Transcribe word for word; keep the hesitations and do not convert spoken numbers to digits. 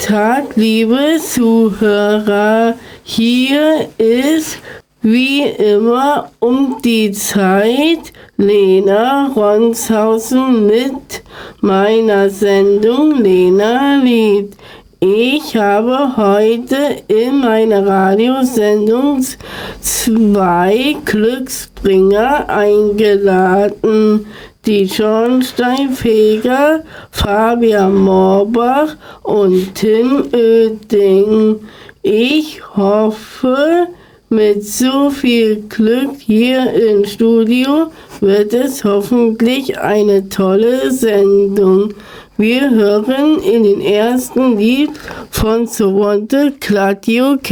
Tag, liebe Zuhörer. Hier ist wie immer um die Zeit Lena Ronshausen mit meiner Sendung Lena Lied. Ich habe heute in meiner Radiosendung zwei Glücksbringer eingeladen. Die Schornsteinfeger Fabian Moorbach und Tim Oeding. Ich hoffe, mit so viel Glück hier im Studio wird es hoffentlich eine tolle Sendung. Wir hören in den ersten Lied von So Want to Clap You Can.